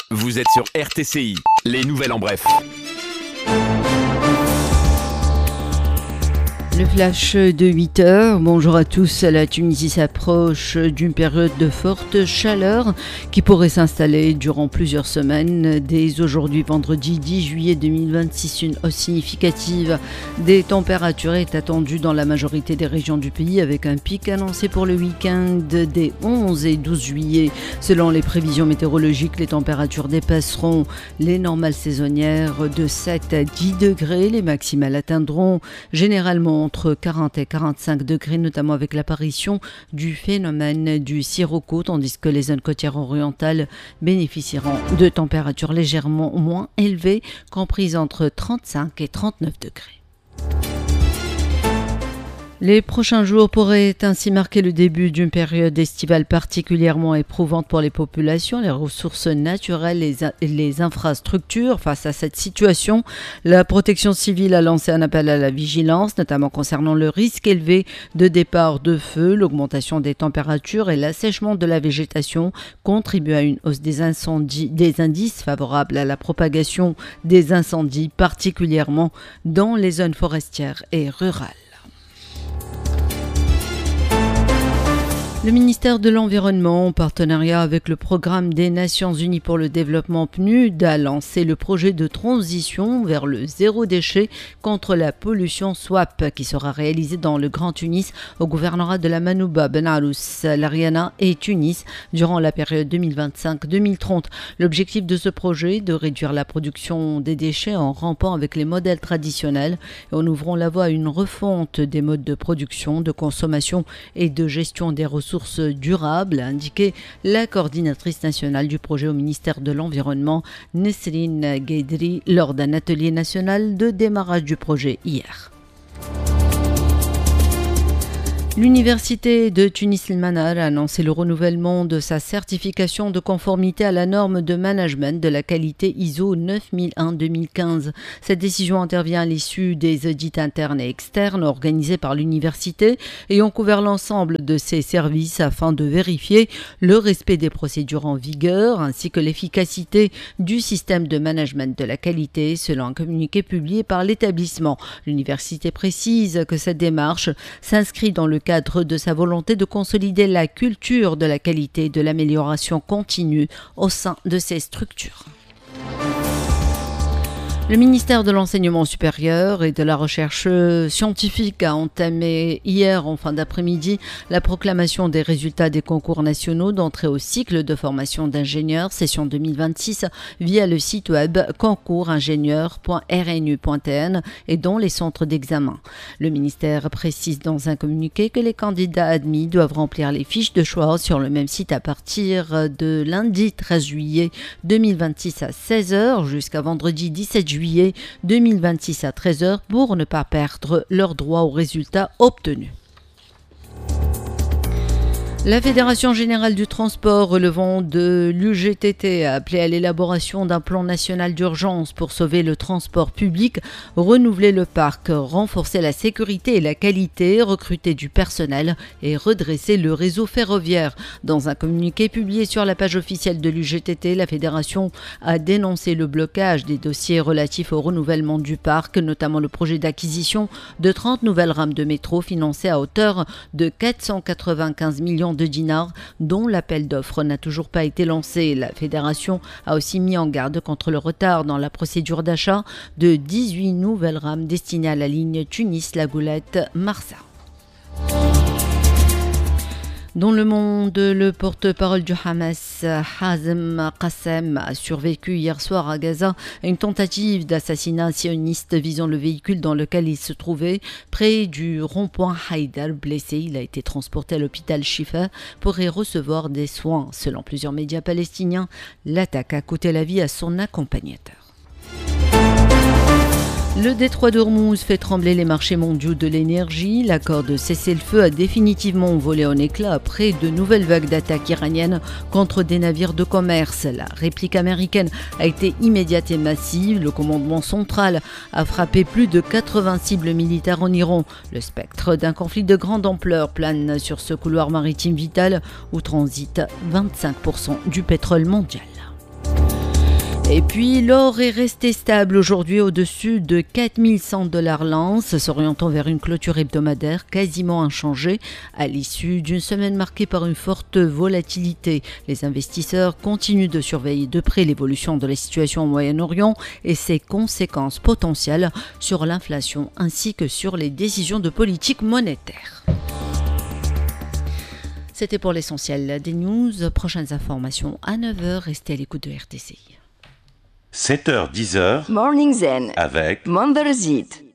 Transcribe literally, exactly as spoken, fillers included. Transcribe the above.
Vous êtes sur R T C I, les nouvelles en bref. Le flash de huit heures, bonjour à tous. La Tunisie s'approche d'une période de forte chaleur qui pourrait s'installer durant plusieurs semaines. Dès aujourd'hui, vendredi dix juillet deux mille vingt-six, une hausse significative des températures est attendue dans la majorité des régions du pays avec un pic annoncé pour le week-end des onze et douze juillet. Selon les prévisions météorologiques, les températures dépasseront les normales saisonnières de sept à dix degrés. Les maximales atteindront généralement entre quarante et quarante-cinq degrés, notamment avec l'apparition du phénomène du sirocco, tandis que les zones côtières orientales bénéficieront de températures légèrement moins élevées, comprises entre trente-cinq et trente-neuf degrés. Les prochains jours pourraient ainsi marquer le début d'une période estivale particulièrement éprouvante pour les populations, les ressources naturelles et les, les infrastructures. Face à cette situation, la protection civile a lancé un appel à la vigilance, notamment concernant le risque élevé de départ de feu, l'augmentation des températures et l'assèchement de la végétation contribuent à une hausse des incendies, des indices favorables à la propagation des incendies, particulièrement dans les zones forestières et rurales. Le ministère de l'Environnement, en partenariat avec le Programme des Nations Unies pour le développement P N U D, a lancé le projet de transition vers le zéro déchet contre la pollution S W A P qui sera réalisé dans le Grand Tunis au gouvernorat de la Manouba, Ben Arous, l'Ariana et Tunis durant la période deux mille vingt-cinq deux mille trente. L'objectif de ce projet est de réduire la production des déchets en rampant avec les modèles traditionnels et en ouvrant la voie à une refonte des modes de production, de consommation et de gestion des ressources Ressources durables, a indiqué la coordinatrice nationale du projet au ministère de l'Environnement, Nesrine Guedri, lors d'un atelier national de démarrage du projet hier. L'Université de Tunis-El-Manar a annoncé le renouvellement de sa certification de conformité à la norme de management de la qualité I S O neuf mille un deux mille quinze. Cette décision intervient à l'issue des audits internes et externes organisés par l'université et ont couvert l'ensemble de ses services afin de vérifier le respect des procédures en vigueur ainsi que l'efficacité du système de management de la qualité selon un communiqué publié par l'établissement. L'université précise que cette démarche s'inscrit dans le cadre de sa volonté de consolider la culture de la qualité et de l'amélioration continue au sein de ces structures. Le ministère de l'Enseignement supérieur et de la Recherche scientifique a entamé hier en fin d'après-midi la proclamation des résultats des concours nationaux d'entrée au cycle de formation d'ingénieurs session deux mille vingt-six via le site web concours ingénieur point r n u point t n et dont les centres d'examen. Le ministère précise dans un communiqué que les candidats admis doivent remplir les fiches de choix sur le même site à partir de lundi treize juillet deux mille vingt-six à seize heures jusqu'à vendredi dix-sept juillet deux mille vingt-six à treize heures pour ne pas perdre leurs droits aux résultats obtenus. La Fédération générale du transport relevant de l'U G T T a appelé à l'élaboration d'un plan national d'urgence pour sauver le transport public, renouveler le parc, renforcer la sécurité et la qualité, recruter du personnel et redresser le réseau ferroviaire. Dans un communiqué publié sur la page officielle de l'U G T T, la Fédération a dénoncé le blocage des dossiers relatifs au renouvellement du parc, notamment le projet d'acquisition de trente nouvelles rames de métro financées à hauteur de quatre cent quatre-vingt-quinze millions de dinars, dont l'appel d'offres n'a toujours pas été lancé. La fédération a aussi mis en garde contre le retard dans la procédure d'achat de dix-huit nouvelles rames destinées à la ligne Tunis-La Goulette-Marsa. Dans le monde, le porte-parole du Hamas, Hazem Qassem, a survécu hier soir à Gaza à une tentative d'assassinat sioniste visant le véhicule dans lequel il se trouvait près du rond-point Haïdar. Blessé, il a été transporté à l'hôpital Shifa pour y recevoir des soins. Selon plusieurs médias palestiniens, l'attaque a coûté la vie à son accompagnateur. Le détroit d'Ormuz fait trembler les marchés mondiaux de l'énergie. L'accord de cessez-le-feu a définitivement volé en éclats après de nouvelles vagues d'attaques iraniennes contre des navires de commerce. La réplique américaine a été immédiate et massive. Le commandement central a frappé plus de quatre-vingts cibles militaires en Iran. Le spectre d'un conflit de grande ampleur plane sur ce couloir maritime vital où transite vingt-cinq pour cent du pétrole mondial. Et puis l'or est resté stable aujourd'hui au-dessus de quatre mille cent dollars l'once, s'orientant vers une clôture hebdomadaire quasiment inchangée à l'issue d'une semaine marquée par une forte volatilité. Les investisseurs continuent de surveiller de près l'évolution de la situation au Moyen-Orient et ses conséquences potentielles sur l'inflation ainsi que sur les décisions de politique monétaire. C'était pour l'essentiel des news. Prochaines informations à neuf heures. Restez à l'écoute de R T C I. sept heures dix heures Morning Zen avec Mandarzit.